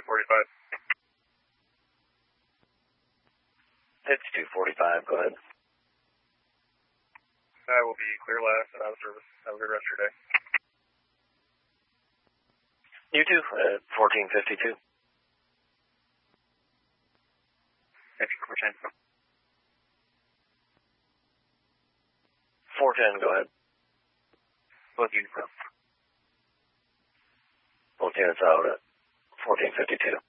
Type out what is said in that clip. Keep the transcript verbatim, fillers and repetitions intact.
forty-five. fifty-two forty-five, go ahead. I will be clear last and out of service. Have a good rest of your day. You too, at fourteen fifty-two. Thank you, four ten. four ten, go ahead. Both units out. Both units out at fourteen fifty-two.